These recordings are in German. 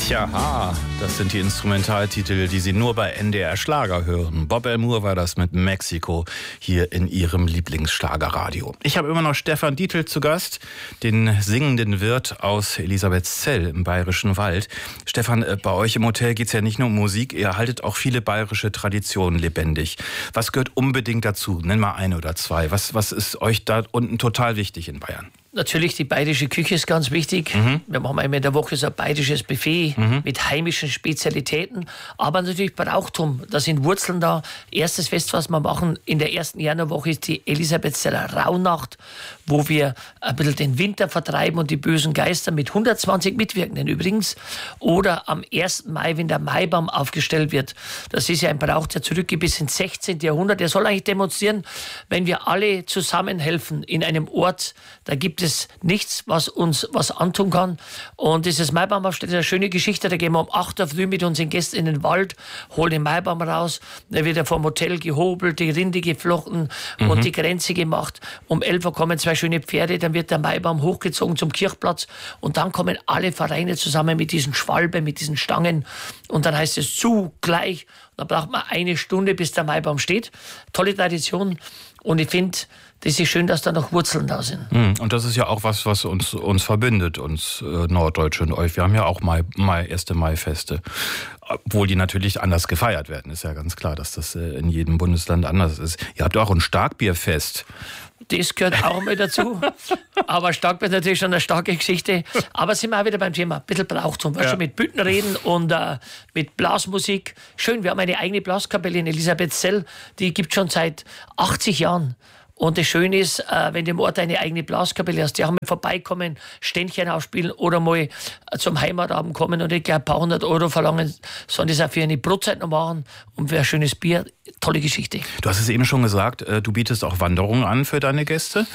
Tja, das sind die Instrumentaltitel, die Sie nur bei NDR Schlager hören. Bob Elmore war das mit Mexiko hier in Ihrem Lieblingsschlagerradio. Ich habe immer noch Stefan Dietl zu Gast, den singenden Wirt aus Elisabethzell im Bayerischen Wald. Stefan, bei euch im Hotel geht es ja nicht nur um Musik, ihr haltet auch viele bayerische Traditionen lebendig. Was gehört unbedingt dazu? Nenn mal eine oder zwei. Was ist euch da unten total wichtig in Bayern? Natürlich, die bayerische Küche ist ganz wichtig. Wir machen einmal in der Woche so ein bayerisches Buffet mit heimischen Spezialitäten. Aber natürlich Brauchtum, da sind Wurzeln da. Erstes Fest, was wir machen in der ersten Januarwoche, ist die Elisabethzeller Rauhnacht, wo wir ein bisschen den Winter vertreiben und die bösen Geister mit 120 Mitwirkenden übrigens. Oder am 1. Mai, wenn der Maibaum aufgestellt wird. Das ist ja ein Brauch, der zurückgeht bis ins 16. Jahrhundert. Der soll eigentlich demonstrieren, wenn wir alle zusammenhelfen in einem Ort, da gibt es nichts, was uns was antun kann. Und dieses Maibaumaufstellen ist eine schöne Geschichte. Da gehen wir um 8 Uhr früh mit unseren Gästen in den Wald, holen den Maibaum raus. Dann wird er vom Hotel gehobelt, die Rinde geflochten und die Grenze gemacht. Um 11 Uhr kommen 2 schöne Pferde, dann wird der Maibaum hochgezogen zum Kirchplatz und dann kommen alle Vereine zusammen mit diesen Schwalben, mit diesen Stangen und dann heißt es zugleich. Dann braucht man 1 Stunde, bis der Maibaum steht. Tolle Tradition und ich finde, das ist schön, dass da noch Wurzeln da sind. Und das ist ja auch was uns verbindet, uns Norddeutsche und euch. Wir haben ja auch 1. Mai-Feste. Obwohl die natürlich anders gefeiert werden. Ist ja ganz klar, dass das in jedem Bundesland anders ist. Ihr habt auch ein Starkbierfest. Das gehört auch mal dazu. Aber Starkbier ist natürlich schon eine starke Geschichte. Aber sind wir auch wieder beim Thema. Ein bisschen Brauchtum. Schon mit Büttenreden und mit Blasmusik. Schön, wir haben eine eigene Blaskapelle in Elisabethzell. Die gibt es schon seit 80 Jahren. Und das Schöne ist, wenn du im Ort eine eigene Blaskapelle hast, die auch mal vorbeikommen, Ständchen aufspielen oder mal zum Heimatabend kommen und nicht gleich ein paar 100 Euro verlangen, sondern das auch für eine Brotzeit noch machen und für ein schönes Bier. Tolle Geschichte. Du hast es eben schon gesagt, du bietest auch Wanderungen an für deine Gäste.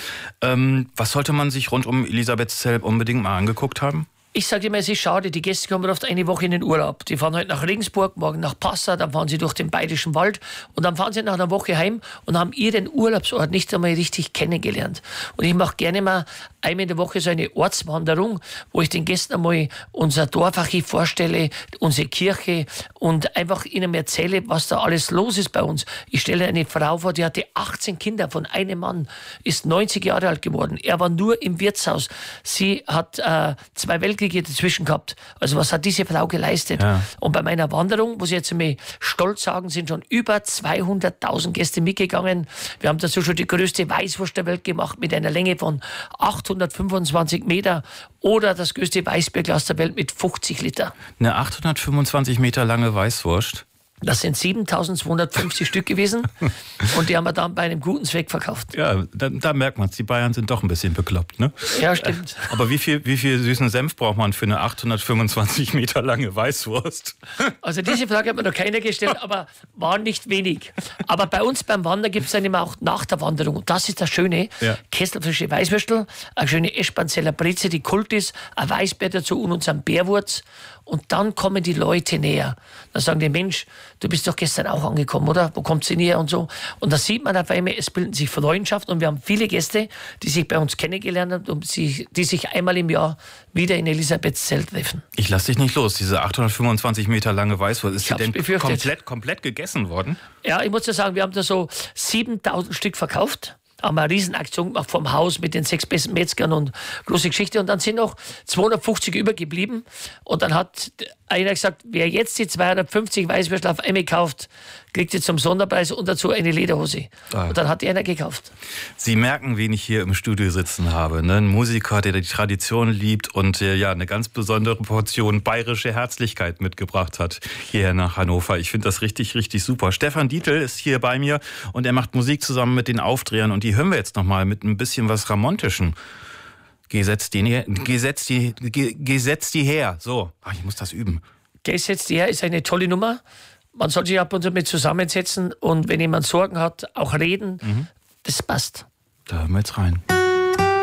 Was sollte man sich rund um Elisabethzell unbedingt mal angeguckt haben? Ich sage immer, es ist schade, die Gäste kommen oft eine Woche in den Urlaub. Die fahren heute nach Regensburg, morgen nach Passau, dann fahren sie durch den Bayerischen Wald und dann fahren sie nach einer Woche heim und haben ihren Urlaubsort nicht einmal richtig kennengelernt. Und ich mache gerne mal einmal in der Woche so eine Ortswanderung, wo ich den Gästen einmal unser Dorfarchiv vorstelle, unsere Kirche und einfach ihnen erzähle, was da alles los ist bei uns. Ich stelle eine Frau vor, die hatte 18 Kinder von einem Mann, ist 90 Jahre alt geworden. Er war nur im Wirtshaus. Sie hat 2 Weltkriege dazwischen gehabt. Also was hat diese Frau geleistet? Ja. Und bei meiner Wanderung, muss ich jetzt einmal stolz sagen, sind schon über 200.000 Gäste mitgegangen. Wir haben dazu schon die größte Weißwurst der Welt gemacht mit einer Länge von 825 Meter oder das größte Weißbierglas der Welt mit 50 Liter. Eine 825 Meter lange Weißwurst? Das sind 7.250 Stück gewesen und die haben wir dann bei einem guten Zweck verkauft. Ja, da merkt man es, die Bayern sind doch ein bisschen bekloppt, ne? Ja, stimmt. Aber wie viel süßen Senf braucht man für eine 825 Meter lange Weißwurst? Also diese Frage hat mir noch keiner gestellt, aber war nicht wenig. Aber bei uns beim Wandern gibt es dann immer auch nach der Wanderung, und das ist das Schöne, kesselfrische Weißwürstel, eine schöne Espanzeller Breze, die Kult ist, ein Weißbier dazu und unseren Bärwurz. Und dann kommen die Leute näher. Dann sagen die, Mensch, du bist doch gestern auch angekommen, oder? Wo kommt sie näher und so? Und da sieht man auf einmal, es bilden sich Freundschaften und wir haben viele Gäste, die sich bei uns kennengelernt haben und die sich einmal im Jahr wieder in Elisabethzell treffen. Ich lass dich nicht los, diese 825 Meter lange Weißwurst. Ist die denn komplett gegessen worden? Ja, ich muss ja sagen, wir haben da so 7.000 Stück verkauft. Haben wir eine Riesenaktion gemacht vom Haus mit den 6 besten Metzgern und große Geschichte. Und dann sind noch 250 übergeblieben. Und dann hat einer gesagt, wer jetzt die 250 Weißwürstel auf einmal kauft, kriegt jetzt zum Sonderpreis und dazu eine Lederhose. Und dann hat die einer gekauft. Sie merken, wen ich hier im Studio sitzen habe. Ne? Ein Musiker, der die Tradition liebt und eine ganz besondere Portion bayerische Herzlichkeit mitgebracht hat hierher nach Hannover. Ich finde das richtig, richtig super. Stefan Dietl ist hier bei mir und er macht Musik zusammen mit den Aufdrehern und die hören wir jetzt nochmal mit ein bisschen was Ramontischen. Gesetzt die her. So, ich muss das üben. Gesetzt die her ist eine tolle Nummer. Man soll sich ab und zu mit zusammensetzen und wenn jemand Sorgen hat, auch reden. Das passt. Da hören wir jetzt rein.